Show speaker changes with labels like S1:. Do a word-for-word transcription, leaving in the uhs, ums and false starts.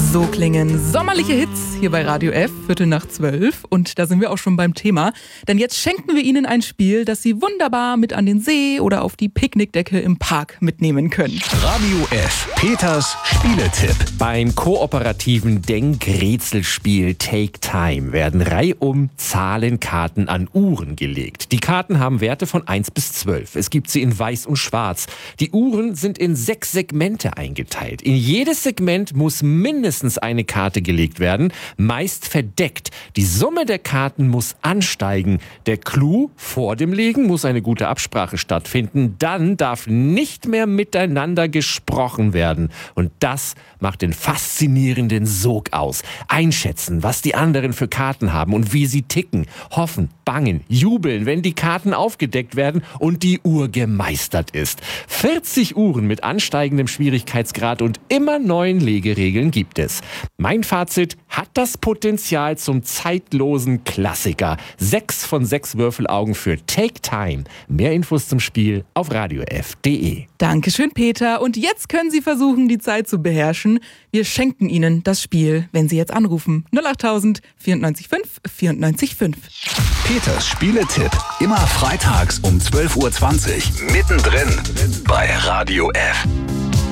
S1: So klingen sommerliche Hits hier bei Radio F, Viertel nach zwölf. Und da sind wir auch schon beim Thema. Denn jetzt schenken wir Ihnen ein Spiel, das Sie wunderbar mit an den See oder auf die Picknickdecke im Park mitnehmen können.
S2: Radio F, Peters Spieletipp.
S3: Beim kooperativen Denk-Rätselspiel Take Time werden reihum Zahlenkarten an Uhren gelegt. Die Karten haben Werte von eins bis zwölf. Es gibt sie in weiß und schwarz. Die Uhren sind in sechs Segmente eingeteilt. In jedes Segment muss mindestens eine Karte gelegt werden, meist verdeckt. Die Summe der Karten muss ansteigen. Der Clou: vor dem Legen muss eine gute Absprache stattfinden. Dann darf nicht mehr miteinander gesprochen werden. Und das macht den faszinierenden Sog aus. Einschätzen, was die anderen für Karten haben und wie sie ticken. Hoffen, bangen, jubeln, wenn die Karten aufgedeckt werden und die Uhr gemeistert ist. vierzig Uhren mit ansteigendem Schwierigkeitsgrad und immer neuen Legeregeln gibt es. Mein Fazit: hat das Potenzial zum zeitlosen Klassiker. Sechs von sechs Würfelaugen für Take Time. Mehr Infos zum Spiel auf radiof punkt de.
S1: Dankeschön, Peter. Und jetzt können Sie versuchen, die Zeit zu beherrschen. Wir schenken Ihnen das Spiel, wenn Sie jetzt anrufen. null acht tausend vierundneunzig fünf vierundneunzig fünf.
S2: Peters Spieletipp. Immer freitags um zwölf Uhr zwanzig. Mittendrin bei Radio F.